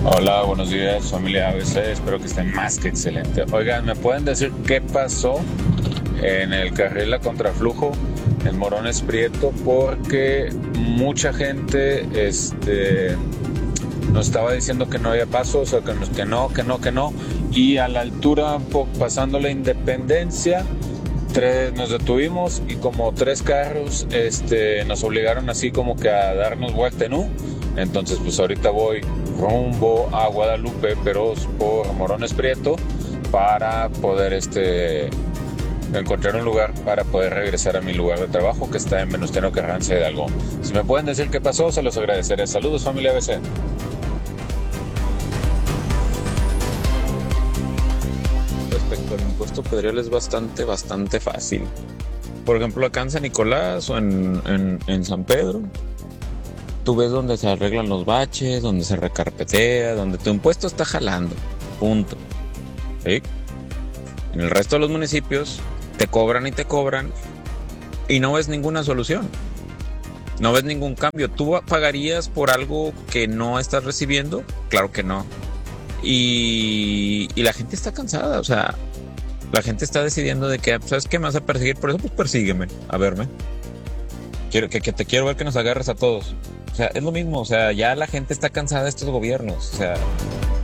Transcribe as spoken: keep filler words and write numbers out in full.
Hola, buenos días, familia A B C. Espero que estén más que excelente. Oigan, ¿me pueden decir qué pasó en el carril a contraflujo en Morones Prieto? Porque mucha gente este, nos estaba diciendo que no había paso, o sea, que, nos- que no, que no, que no. Y a la altura, po- pasando la Independencia, tres, nos detuvimos y como tres carros este, nos obligaron así como que a darnos vuelta en U. Entonces pues ahorita voy rumbo a Guadalupe, pero por Morones Prieto, para poder este, encontrar un lugar para poder regresar a mi lugar de trabajo, que está en Venustiano Carranza Hidalgo. Si me pueden decir qué pasó, se los agradeceré. Saludos, familia A B C. Respecto al impuesto predial es bastante, bastante fácil. Por ejemplo, acá en San Nicolás o en, en, en San Pedro, tú ves donde se arreglan los baches, donde se recarpetea, donde tu impuesto está jalando. Punto. ¿Sí? En el resto de los municipios te cobran y te cobran y no ves ninguna solución. No ves ningún cambio. ¿Tú pagarías por algo que no estás recibiendo? Claro que no. Y, y la gente está cansada, o sea, la gente está decidiendo de que, ¿sabes qué? Me vas a perseguir, por eso pues persígueme, a verme. Quiero, que, que te quiero ver que nos agarres a todos. O sea, es lo mismo, o sea, ya la gente está cansada de estos gobiernos, o sea,